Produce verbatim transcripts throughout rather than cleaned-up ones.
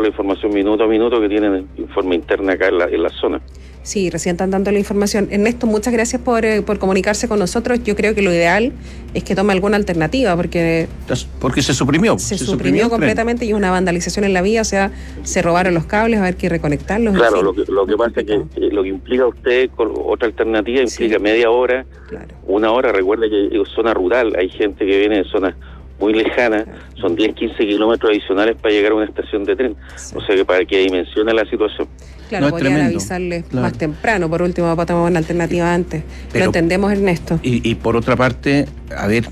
la información minuto a minuto que tienen informe interna acá en la, en la zona. Sí, recién están dando la información. Ernesto, muchas gracias por, eh, por comunicarse con nosotros. Yo creo que lo ideal es que tome alguna alternativa, porque... Porque se suprimió. Se, se suprimió, suprimió completamente y es una vandalización en la vía, o sea, se robaron los cables, va a haber que reconectarlos. Claro, en fin. lo, que, lo que pasa es que eh, lo que implica a usted con otra alternativa implica sí. media hora, claro. una hora. Recuerde que es zona rural, hay gente que viene de zonas muy lejanas, claro. son diez, quince kilómetros adicionales para llegar a una estación de tren, sí. o sea que para que dimensione la situación. Claro, no podrían avisarles claro. más temprano, por último, para tomar una alternativa antes. Pero, lo entendemos, Ernesto. Y, y por otra parte, a ver,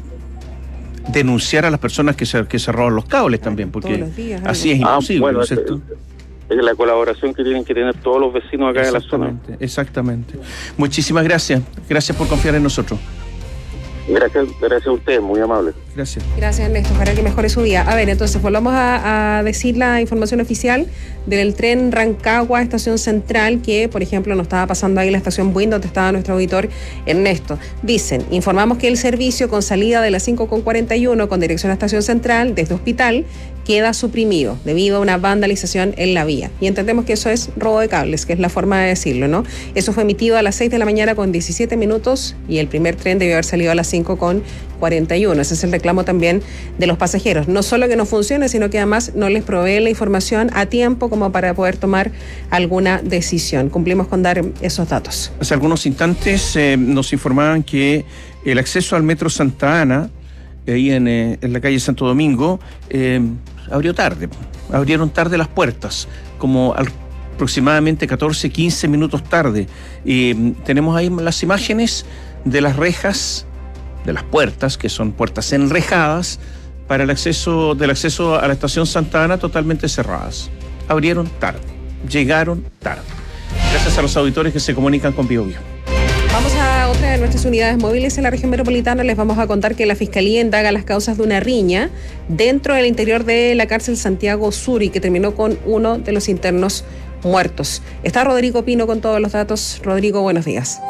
denunciar a las personas que se, que se roban los cables también, porque todos los días, así es imposible, ah, bueno, ¿no es cierto? Es la colaboración que tienen que tener todos los vecinos acá de la zona. Exactamente. Muchísimas gracias. Gracias por confiar en nosotros. Gracias, gracias a ustedes, muy amable. Gracias. Gracias, Ernesto. Ojalá que mejore su día. A ver, entonces volvamos a, a decir la información oficial del tren Rancagua, estación central, que, por ejemplo, nos estaba pasando ahí la estación Buin, donde estaba nuestro auditor Ernesto. Dicen, informamos que el servicio con salida de las cinco con cuarenta y uno con dirección a estación central desde Hospital queda suprimido debido a una vandalización en la vía. Y entendemos que eso es robo de cables, que es la forma de decirlo, ¿no? Eso fue emitido a las seis de la mañana con diecisiete minutos y el primer tren debió haber salido a las cinco con cuarenta y uno. Ese es el reclamo también de los pasajeros. No solo que no funcione, sino que además no les provee la información a tiempo como para poder tomar alguna decisión. Cumplimos con dar esos datos. Hace algunos instantes eh, nos informaban que el acceso al Metro Santa Ana, ahí en, eh, en la calle Santo Domingo, eh, abrió tarde. Abrieron tarde las puertas, como al, aproximadamente catorce, quince minutos tarde. Y eh, tenemos ahí las imágenes de las rejas, de las puertas, que son puertas enrejadas, para el acceso del acceso a la estación Santa Ana totalmente cerradas. Abrieron tarde, llegaron tarde. Gracias a los auditores que se comunican con Bio Bio. Vamos a otra de nuestras unidades móviles en la región metropolitana. Les vamos a contar que la Fiscalía indaga las causas de una riña dentro del interior de la cárcel Santiago Sur y que terminó con uno de los internos muertos. Está Rodrigo Pino con todos los datos. Rodrigo, buenos días.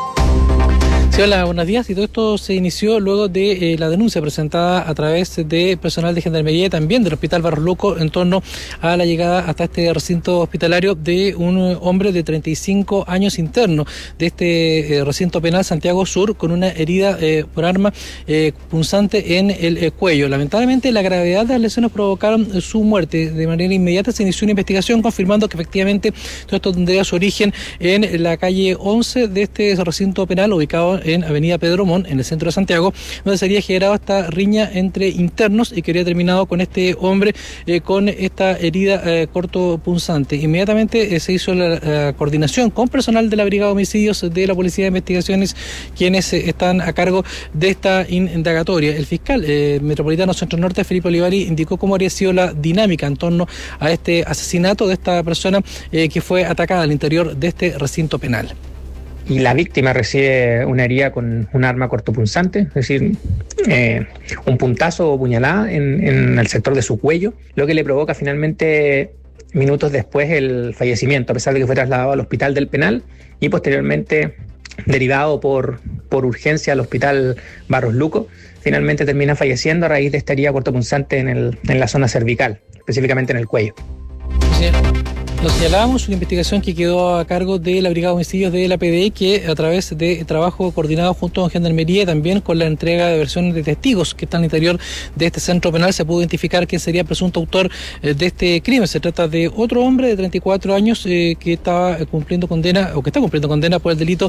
Sí, hola, buenos días. Y todo esto se inició luego de eh, la denuncia presentada a través de personal de Gendarmería y también del Hospital Barros Luco en torno a la llegada hasta este recinto hospitalario de un hombre de treinta y cinco años interno de este eh, recinto penal Santiago Sur con una herida eh, por arma eh, punzante en el eh, cuello. Lamentablemente, la gravedad de las lesiones provocaron su muerte. De manera inmediata se inició una investigación confirmando que efectivamente todo esto tendría su origen en la calle once de este recinto penal ubicado en Avenida Pedro Montt, en el centro de Santiago, donde se había generado esta riña entre internos y que había terminado con este hombre eh, con esta herida eh, cortopunzante. Inmediatamente eh, se hizo la, la coordinación con personal de la Brigada de Homicidios de la Policía de Investigaciones, quienes eh, están a cargo de esta indagatoria. El fiscal eh, metropolitano Centro Norte, Felipe Olivari, indicó cómo habría sido la dinámica en torno a este asesinato de esta persona eh, que fue atacada al interior de este recinto penal. Y la víctima recibe una herida con un arma cortopunzante, es decir, eh, un puntazo o puñalada en, en el sector de su cuello, lo que le provoca finalmente minutos después el fallecimiento, a pesar de que fue trasladado al hospital del penal y posteriormente derivado por, por urgencia al hospital Barros Luco. Finalmente termina falleciendo a raíz de esta herida cortopunzante en, el, en la zona cervical, específicamente en el cuello. Sí. Lo señalábamos, una investigación que quedó a cargo de la Brigada de Homicidios de la P D I, que a través de trabajo coordinado junto con Gendarmería y también con la entrega de versiones de testigos que están al interior de este centro penal, se pudo identificar quién sería el presunto autor eh, de este crimen. Se trata de otro hombre de treinta y cuatro años eh, que estaba cumpliendo condena, o que está cumpliendo condena por el delito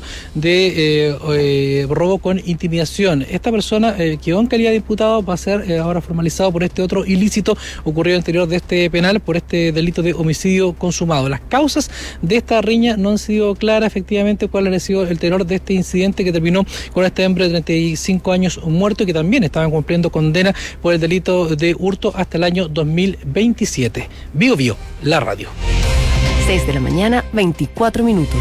de eh, eh, robo con intimidación. Esta persona eh, quedó en calidad de imputado, va a ser eh, ahora formalizado por este otro ilícito ocurrido al interior de este penal por este delito de homicidio consumado. Las causas de esta riña no han sido claras, efectivamente, cuál ha sido el tenor de este incidente que terminó con este hombre de treinta y cinco años muerto y que también estaban cumpliendo condena por el delito de hurto hasta el año dos mil veintisiete. Bio Bio, la radio. seis de la mañana, veinticuatro minutos.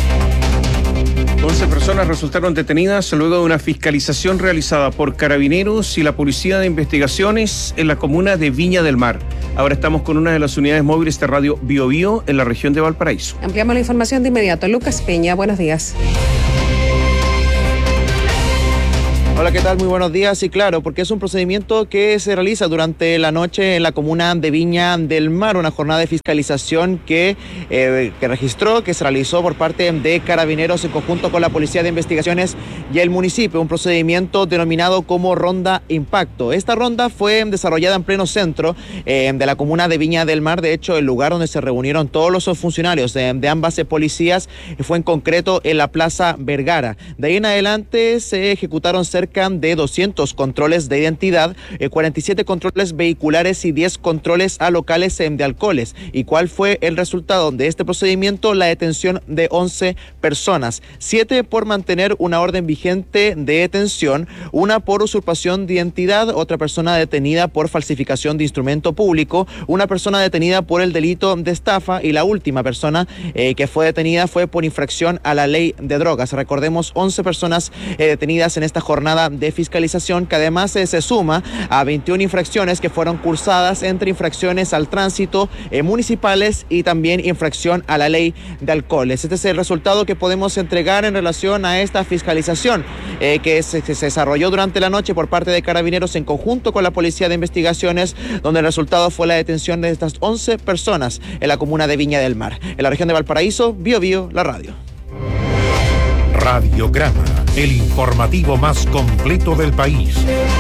once personas resultaron detenidas luego de una fiscalización realizada por Carabineros y la Policía de Investigaciones en la comuna de Viña del Mar. Ahora estamos con una de las unidades móviles de radio Bio Bio en la región de Valparaíso. Ampliamos la información de inmediato. Lucas Peña, buenos días. Hola, ¿qué tal? Muy buenos días. Sí, claro, porque es un procedimiento que se realiza durante la noche en la comuna de Viña del Mar, una jornada de fiscalización que, eh, que registró, que se realizó por parte de Carabineros en conjunto con la Policía de Investigaciones y el municipio, un procedimiento denominado como Ronda Impacto. Esta ronda fue desarrollada en pleno centro eh, de la comuna de Viña del Mar. De hecho, el lugar donde se reunieron todos los funcionarios de, de ambas eh, policías fue en concreto en la Plaza Vergara. De ahí en adelante se ejecutaron cerca de doscientos controles de identidad, eh, cuarenta y siete controles vehiculares y diez controles a locales eh, de alcoholes. ¿Y cuál fue el resultado de este procedimiento? La detención de once personas, siete por mantener una orden vigente de detención, una por usurpación de identidad, otra persona detenida por falsificación de instrumento público, una persona detenida por el delito de estafa y la última persona eh, que fue detenida fue por infracción a la ley de drogas. Recordemos, once personas eh, detenidas en esta jornada de fiscalización, que además eh, se suma a veintiuna infracciones que fueron cursadas entre infracciones al tránsito eh, municipales y también infracción a la ley de alcoholes. Este es el resultado que podemos entregar en relación a esta fiscalización eh, que se, se desarrolló durante la noche por parte de Carabineros en conjunto con la Policía de Investigaciones, donde el resultado fue la detención de estas once personas en la comuna de Viña del Mar. En la región de Valparaíso, Bio Bio, la radio. Radiograma, el informativo más completo del país.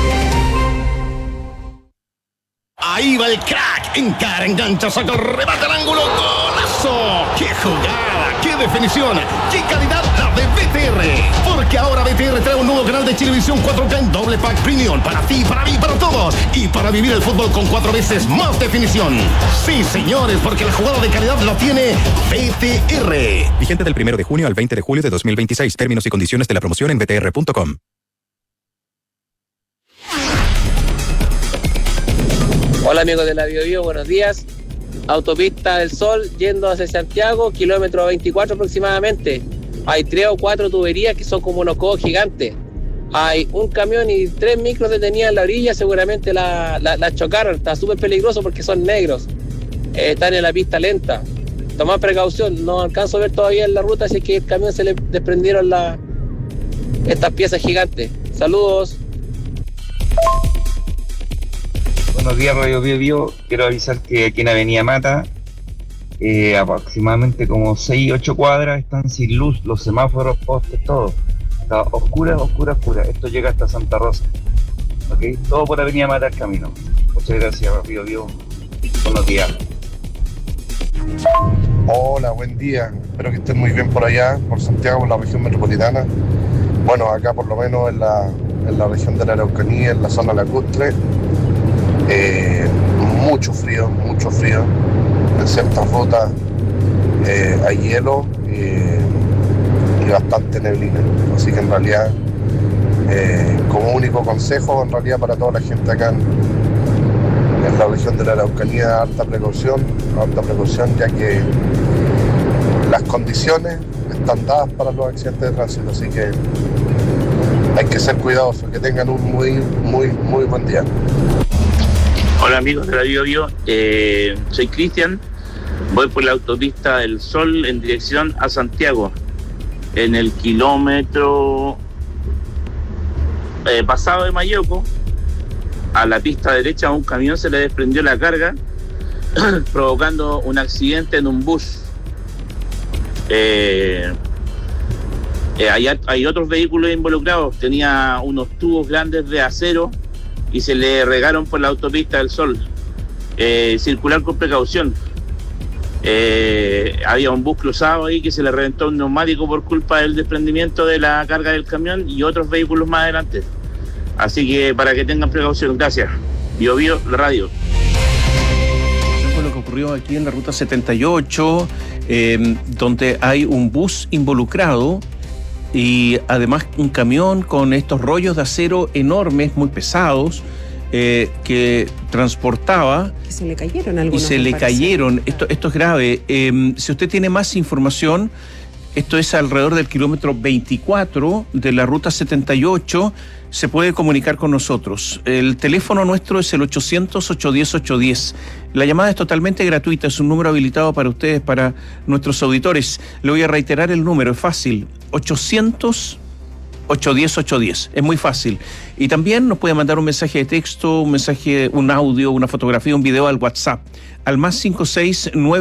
Ahí va el crack, encara, engancha, saca el remate al ángulo, ¡golazo! ¡Qué jugada! ¡Qué definición! ¡Qué calidad la de B T R! Porque ahora B T R trae un nuevo canal de Chilevisión cuatro K en doble pack premium para ti, para mí, para todos, y para vivir el fútbol con cuatro veces más definición. Sí, señores, porque la jugada de calidad la tiene B T R. Vigente del primero de junio al veinte de julio de dos mil veintiséis. Términos y condiciones de la promoción en b t r punto com. Hola amigos de la Bio Bio, buenos días. Autopista del Sol yendo hacia Santiago, kilómetro veinticuatro aproximadamente. Hay tres o cuatro tuberías que son como unos codos gigantes. Hay un camión y tres micros detenidas en la orilla, seguramente la, la, la chocaron. Está súper peligroso porque son negros. Eh, están en la pista lenta. Tomad precaución, no alcanzo a ver todavía en la ruta si es que el camión se le desprendieron la, estas piezas gigantes. Saludos. Buenos días, Radio Bio Bio. Quiero avisar que aquí en Avenida Mata, eh, aproximadamente como seis, ocho cuadras, están sin luz, los semáforos, postes, todo. Está oscura, oscura, oscura. Esto llega hasta Santa Rosa. ¿Ok? Todo por Avenida Mata el camino. Muchas gracias, Radio Bio. Buenos días. Hola, buen día. Espero que estén muy bien por allá, por Santiago, por la región metropolitana. Bueno, acá por lo menos en la, en la región de la Araucanía, en la zona lacustre. Eh, mucho frío, mucho frío. En ciertas rutas eh, hay hielo eh, y bastante neblina. Así que en realidad, eh, como único consejo, en realidad para toda la gente acá en, en la región de la Araucanía, alta precaución, alta precaución, ya que las condiciones están dadas para los accidentes de tránsito. Así que hay que ser cuidadosos. Que tengan un muy, muy, muy buen día. Hola amigos de la Bio Bio, eh, soy Cristian, voy por la autopista del Sol en dirección a Santiago. En el kilómetro eh, pasado de Mayoco, a la pista derecha a un camión se le desprendió la carga, provocando un accidente en un bus. Eh, eh, hay, hay otros vehículos involucrados, tenía unos tubos grandes de acero y se le regaron por la autopista del Sol. Eh, circular con precaución. Eh, había un bus cruzado ahí que se le reventó un neumático por culpa del desprendimiento de la carga del camión y otros vehículos más adelante. Así que para que tengan precaución, gracias. Bio Bio, la radio. Eso fue lo que ocurrió aquí en la ruta setenta y ocho, eh, donde hay un bus involucrado y además un camión con estos rollos de acero enormes, muy pesados, eh, que transportaba... Que se le cayeron algunos. Y se le cayeron. Esto, esto es grave. Eh, si usted tiene más información, esto es alrededor del kilómetro veinticuatro de la ruta setenta y ocho, se puede comunicar con nosotros. El teléfono nuestro es el ochocientos, ochocientos diez, ochocientos diez. La llamada es totalmente gratuita, es un número habilitado para ustedes, para nuestros auditores. Le voy a reiterar el número, es fácil. ochocientos, ocho uno cero, ocho uno cero. Es muy fácil. Y también nos puede mandar un mensaje de texto, un mensaje, un audio, una fotografía, un video al WhatsApp, al más cinco seis nueve